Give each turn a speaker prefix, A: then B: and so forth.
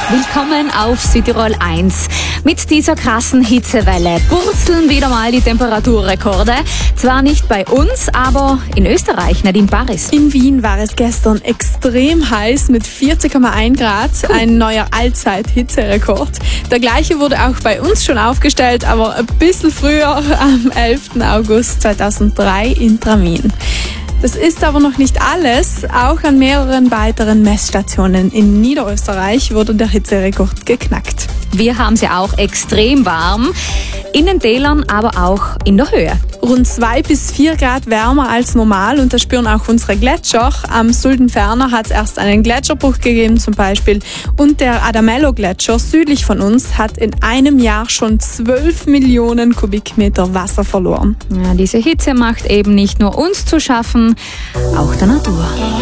A: Willkommen auf Südtirol 1. Mit dieser krassen Hitzewelle purzeln wieder mal die Temperaturrekorde. Zwar nicht bei uns, aber in Österreich. Nadine Paris.
B: In Wien war es gestern extrem heiß mit 40,1 Grad, ein neuer Allzeit-Hitzerekord. Der gleiche wurde auch bei uns schon aufgestellt, aber ein bisschen früher, am 11. August 2003 in Tramin. Das ist aber noch nicht alles. Auch an mehreren weiteren Messstationen in Niederösterreich wurde der Hitzerekord geknackt.
A: Wir haben sie auch extrem warm. In den Tälern, aber auch in der Höhe.
B: Rund 2 bis 4 Grad wärmer als normal und das spüren auch unsere Gletscher. Am Suldenferner hat es erst einen Gletscherbruch gegeben zum Beispiel und der Adamello-Gletscher südlich von uns hat in einem Jahr schon 12 Millionen Kubikmeter Wasser verloren.
A: Ja, diese Hitze macht eben nicht nur uns zu schaffen, auch der Natur.